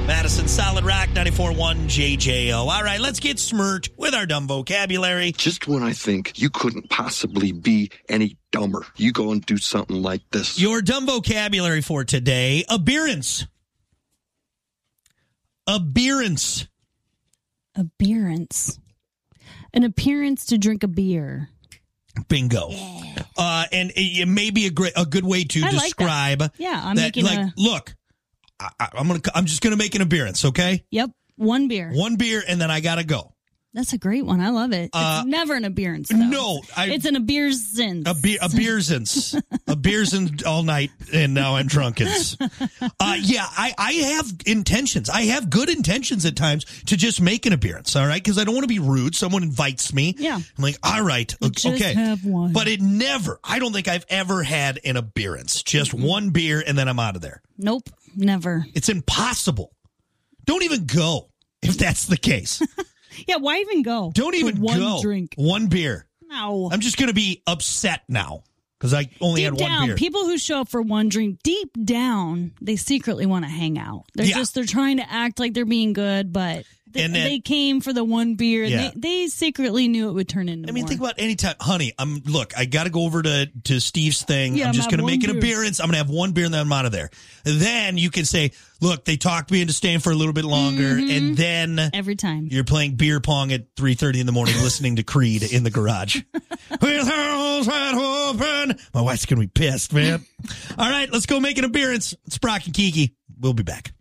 Madison Solid Rock 94.1 JJO. All right, let's get smirked with our dumb vocabulary. Just when I think you couldn't possibly be any dumber, you go and do something like this. Your dumb vocabulary for today, appearance. Appearance. Appearance. An appearance to drink a beer. Bingo. Yeah. And it may be a good way to describe. Like yeah, I'm that, making look, I'm just gonna make an appearance, okay? Yep, one beer. One beer, and then I gotta go. That's a great one. I love it. It's never an appearance, though. No. It's an appearsance. A beersance. A beersance all night, and now I'm drunkens. Yeah, I have intentions. I have good intentions at times to just make an appearance, all right? Because I don't want to be rude. Someone invites me. Yeah. I'm like, all right, okay. Just have one. But I don't think I've ever had an appearance. Just one beer, and then I'm out of there. Nope, never. It's impossible. Don't even go if that's the case. Yeah, why even go? Don't even one go. Drink. One beer. No. I'm just going to be upset now because I only had one beer. People who show up for one drink, deep down, they secretly want to hang out. They're trying to act like they're being good, but they came for the one beer. Yeah. And they secretly knew it would turn into more. Think about any time. Honey, I got to go over to Steve's thing. Yeah, I'm just going to make an beer. appearance. I'm going to have one beer and then I'm out of there. Then you can say, look, they talked me into staying for a little bit longer. And then every time you're playing beer pong at 3:30 in the morning listening to Creed in the garage. With house wide open. My wife's going to be pissed, man. All right, let's go make an appearance. It's Brock and Kiki. We'll be back.